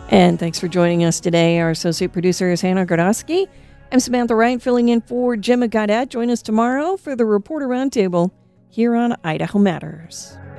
And thanks for joining us today. Our associate producer is Hannah Grodowski. I'm Samantha Wright, filling in for Gemma Gaudet. Join us tomorrow for the Reporter Roundtable here on Idaho Matters.